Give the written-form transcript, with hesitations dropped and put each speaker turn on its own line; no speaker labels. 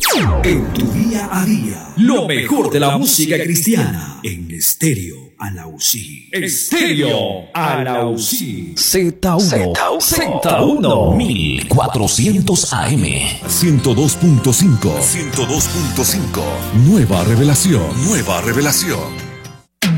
En tu día a día, lo mejor de la música cristiana en Estéreo Alausí. Estéreo Alausí.
Z1 1400 AM
102.5. Nueva revelación.